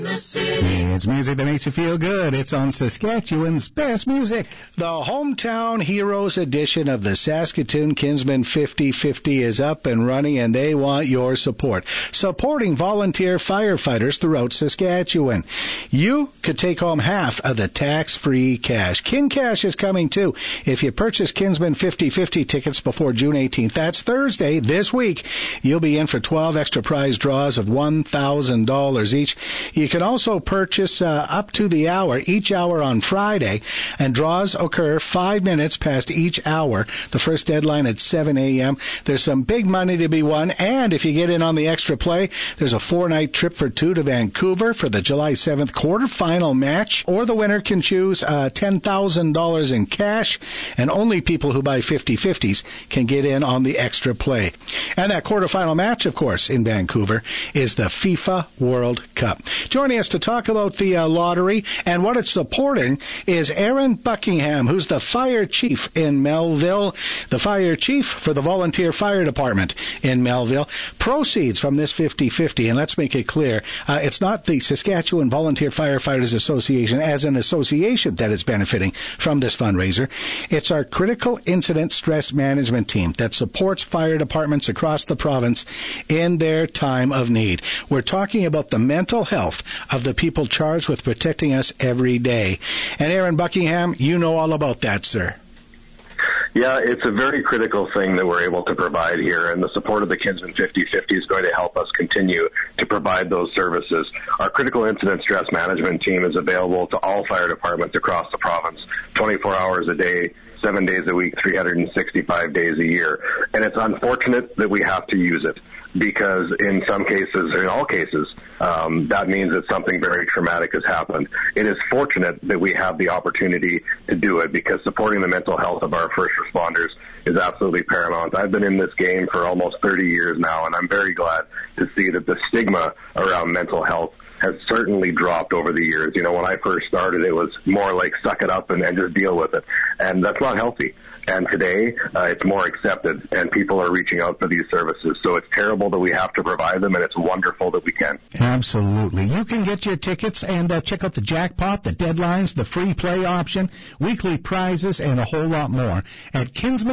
It's music that makes you feel good. It's on Saskatchewan's Best Music. The Hometown Heroes edition of the Saskatoon Kinsmen 50-50 is up and running, and they want your support. Supporting volunteer firefighters throughout Saskatchewan. You could take home half of the tax-free cash. Kin Cash is coming too. If you purchase Kinsmen 50-50 tickets before June 18th, that's Thursday, this week, you'll be in for 12 extra prize draws of $1,000 each. You can also purchase up to the hour, each hour on Friday, and draws occur 5 minutes past each hour. The first deadline at 7 a.m. There's some big money to be won, and if you get in on the extra play, there's a 4-night trip for two to Vancouver for the July 7th quarterfinal match, or the winner can choose $10,000 in cash, and only people who buy 50-50s can get in on the extra play. And that quarterfinal match, of course, in Vancouver is the FIFA World Cup. Joining us to talk about the lottery and what it's supporting is Aaron Buckingham, who's the fire chief in Melville, the fire chief for the volunteer fire department in Melville. Proceeds from this 50-50, and let's make it clear, it's not the Saskatchewan Volunteer Firefighters Association as an association that is benefiting from this fundraiser. It's our critical incident stress management team that supports fire departments across the province in their time of need. We're talking about the mental health of the people charged with protecting us every day. And Aaron Buckingham, you know all about that, sir. Yeah, it's a very critical thing that we're able to provide here, and the support of the Kinsmen 50-50 is going to help us continue to provide those services. Our critical incident stress management team is available to all fire departments across the province, 24 hours a day, 7 days a week, 365 days a year. And it's unfortunate that we have to use it, because in some cases, or in all cases, that means that something very traumatic has happened. It is fortunate that we have the opportunity to do it, because supporting the mental health of our first responders is absolutely paramount. I've been in this game for almost 30 years now, and I'm very glad to see that the stigma around mental health has certainly dropped over the years. You know, when I first started, it was more like suck it up and just deal with it. And that's not healthy. And today, it's more accepted, and people are reaching out for these services. So it's terrible that we have to provide them, and it's wonderful that we can. Absolutely. You can get your tickets and check out the jackpot, the deadlines, the free play option, weekly prizes, and a whole lot more at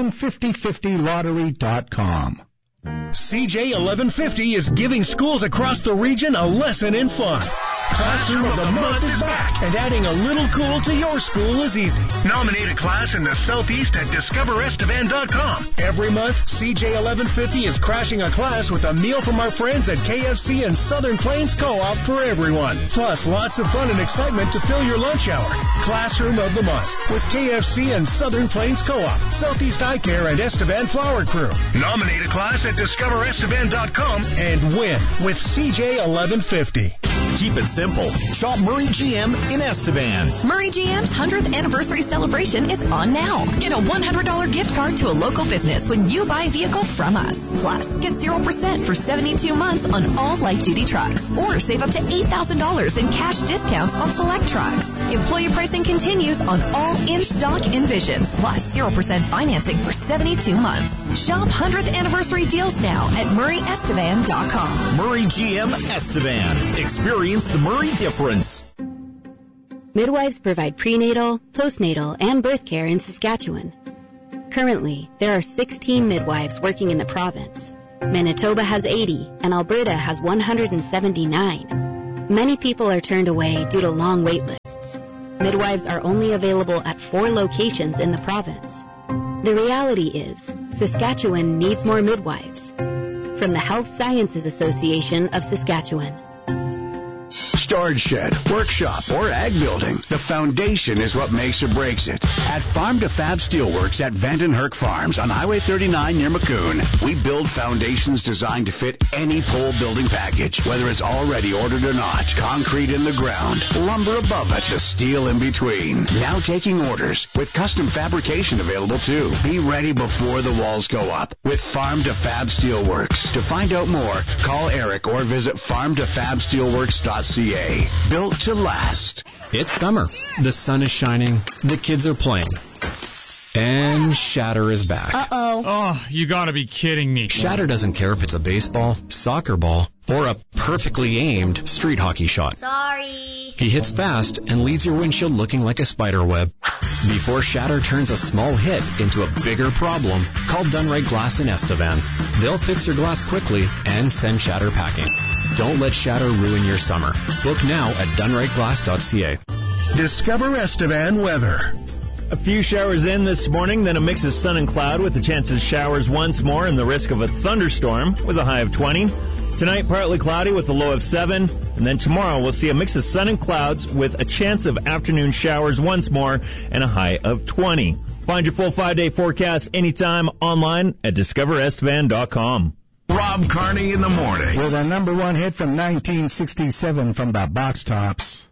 Kinsmen5050lottery.com. CJ 1150 is giving schools across the region a lesson in fun. Classroom of the Month is back, and adding a little cool to your school is easy. Nominate a class in the Southeast at DiscoverEstevan.com. Every month, CJ 1150 is crashing a class with a meal from our friends at KFC and Southern Plains Co-op for everyone. Plus, lots of fun and excitement to fill your lunch hour. Classroom of the Month with KFC and Southern Plains Co-op, Southeast Eye Care, and Estevan Flower Crew. Nominate a class at DiscoverEstevan.com and win with CJ 1150. Keep it simple. Shop Murray GM in Estevan. Murray GM's 100th anniversary celebration is on now. Get a $100 gift card to a local business when you buy a vehicle from us. Plus, get 0% for 72 months on all light-duty trucks. Or save up to $8,000 in cash discounts on select trucks. Employee pricing continues on all in-stock Envisions. Plus, 0% financing for 72 months. Shop 100th anniversary deals now at MurrayEstevan.com. Murray GM Estevan. Experience the Murray difference. Midwives provide prenatal, postnatal, and birth care in Saskatchewan. Currently, there are 16 midwives working in the province. Manitoba has 80, and Alberta has 179. Many people are turned away due to long wait lists. Midwives are only available at 4 locations in the province. The reality is, Saskatchewan needs more midwives. From the Health Sciences Association of Saskatchewan. Storage shed, workshop, or ag building. The foundation is what makes or breaks it. At Farm to Fab Steelworks at Vandenherk Farms on Highway 39 near Maccoon, we build foundations designed to fit any pole building package, whether it's already ordered or not. Concrete in the ground, lumber above it, the steel in between. Now taking orders with custom fabrication available too. Be ready before the walls go up with Farm to Fab Steelworks. To find out more, call Eric or visit farmtofabsteelworks.ca. Built to last. It's summer. The sun is shining. The kids are playing. And Shatter is back. Uh-oh. Oh, you gotta be kidding me. Shatter doesn't care if it's a baseball, soccer ball, or a perfectly aimed street hockey shot. Sorry. He hits fast and leaves your windshield looking like a spider web. Before Shatter turns a small hit into a bigger problem, call Dunright Glass in Estevan. They'll fix your glass quickly and send Shatter packing. Don't let Shatter ruin your summer. Book now at dunrightglass.ca. Discover Estevan weather. A few showers in this morning, then a mix of sun and cloud with the chance of showers once more and the risk of a thunderstorm with a high of 20. Tonight, partly cloudy with a low of 7. And then tomorrow, we'll see a mix of sun and clouds with a chance of afternoon showers once more and a high of 20. Find your full 5-day forecast anytime online at discoverestevan.com. Rob Carney in the morning. With a number one hit from 1967 from the Box Tops.